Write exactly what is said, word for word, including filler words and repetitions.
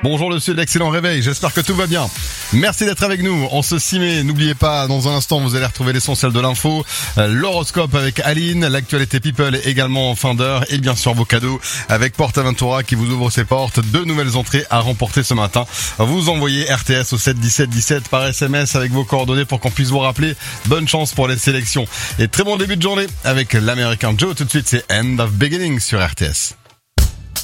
Bonjour le Sud, excellent réveil, j'espère que tout va bien. Merci d'être avec nous, on se s'y met, n'oubliez pas, dans un instant vous allez retrouver l'essentiel de l'info, euh, l'horoscope avec Aline, l'actualité people également en fin d'heure et bien sûr vos cadeaux avec PortAventura qui vous ouvre ses portes. Deux nouvelles entrées à remporter ce matin. Vous envoyez R T S au sept dix-sept dix-sept par S M S avec vos coordonnées pour qu'on puisse vous rappeler. Bonne chance pour les sélections. Et très bon début de journée avec l'Américain Joe. Tout de suite c'est End of Beginning sur R T S.